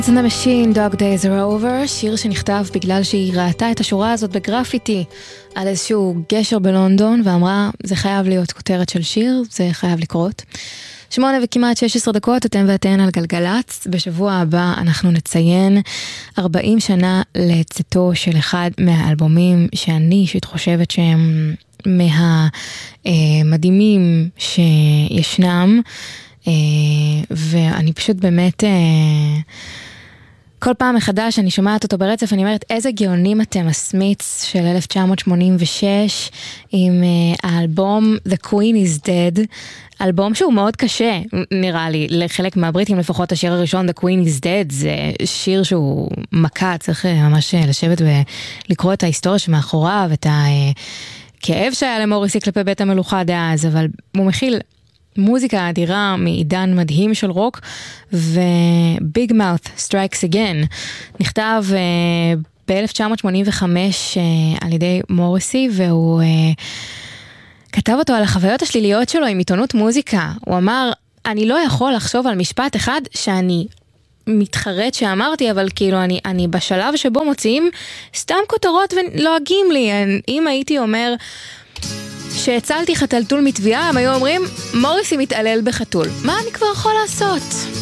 The Machine, Dog Days Are Over, שיר שנכתב בגלל שהיא ראתה את השורה הזאת בגרפיטי על איזשהו גשר בלונדון ואמרה, זה חייב להיות כותרת של שיר, זה חייב לקרות. 8 וכמעט 16 דקות, אתם ואתן על גלגלץ. בשבוע הבא אנחנו נציין 40 שנה לצאתו של אחד מהאלבומים שאני אישית חושבת שהם מהמדהימים שישנם, ואני פשוט באמת כל פעם מחדש אני שומעת אותו ברצף, אני אומרת איזה גאונים אתם, הסמית'ס של 1986 עם האלבום The Queen is Dead, אלבום שהוא מאוד קשה נראה לי, לחלק מהבריטים לפחות השיר הראשון The Queen is Dead זה שיר שהוא מכה, צריך ממש לשבת ולקרוא את ההיסטוריה שמאחוריו, את הכאב שהיה למוריסי כלפי בית המלוכה דאז, אבל הוא מכיל מוזיקה אדירה מעידן מדהים של רוק, ו-Big Mouth Strikes Again נכתב ב-1985 על ידי מוריסי, והוא כתב אותו על החוויות השליליות שלו עם עיתונות מוזיקה. הוא אמר, אני לא יכול לחשוב על משפט אחד שאני מתחרט שאמרתי, אבל כאילו אני בשלב שבו מוציאים סתם כותרות ולועגים לי. אם הייתי אומר שהצלתי חתלתול מתביעה, הם היו אומרים, מוריסי מתעלל בחתול. מה אני כבר יכול לעשות?